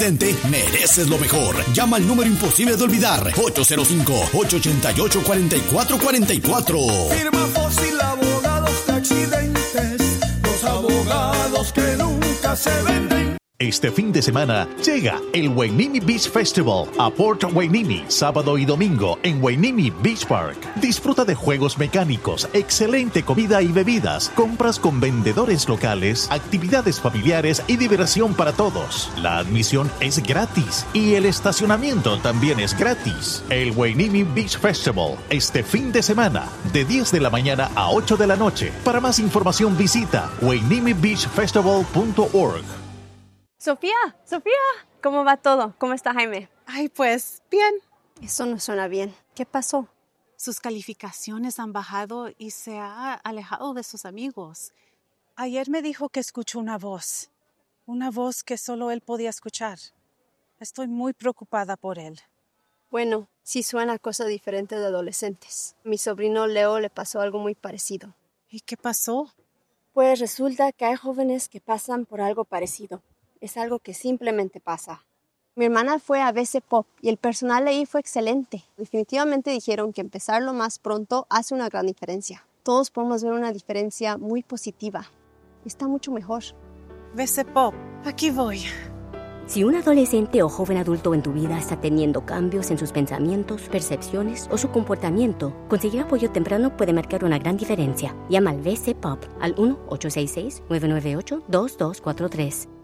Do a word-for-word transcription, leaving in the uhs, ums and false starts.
Mereces lo mejor. Llama al número imposible de olvidar. ocho cero cinco, ocho ocho ocho, cuatro cuatro cuatro cuatro. Firma Fósil Abogados de Accidentes. Los abogados que nunca se venden. Este fin de semana llega el Hueneme Beach Festival a Port Hueneme, sábado y domingo en Hueneme Beach Park. Disfruta de juegos mecánicos, excelente comida y bebidas, compras con vendedores locales, actividades familiares y diversión para todos. La admisión es gratis y el estacionamiento también es gratis. El Hueneme Beach Festival este fin de semana de diez de la mañana a ocho de la noche. Para más información visita hueneme beach festival punto org. Sofía, Sofía, ¿cómo va todo? ¿Cómo está Jaime? Ay, pues, bien. Eso no suena bien. ¿Qué pasó? Sus calificaciones han bajado y se ha alejado de sus amigos. Ayer me dijo que escuchó una voz, una voz que solo él podía escuchar. Estoy muy preocupada por él. Bueno, sí suena cosa diferente de adolescentes. A mi sobrino Leo le pasó algo muy parecido. ¿Y qué pasó? Pues resulta que hay jóvenes que pasan por algo parecido. Es algo que simplemente pasa. Mi hermana fue a B C Pop y el personal ahí fue excelente. Definitivamente dijeron que empezarlo más pronto hace una gran diferencia. Todos podemos ver una diferencia muy positiva. Está mucho mejor. B C Pop, aquí voy. Si un adolescente o joven adulto en tu vida está teniendo cambios en sus pensamientos, percepciones o su comportamiento, conseguir apoyo temprano puede marcar una gran diferencia. Llama al B C Pop al uno ocho seis seis, nueve nueve ocho, dos dos cuatro tres.